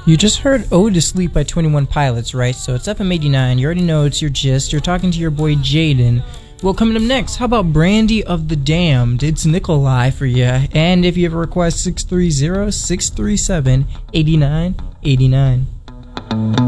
You just heard Ode to Sleep by 21 Pilots, right? So it's FM 89. You already know it's your gist. You're talking to your boy Jaden. Well, coming up next, how about Brandy of the Damned? It's Nikolai for you. And if you have a request, 630-637-8989.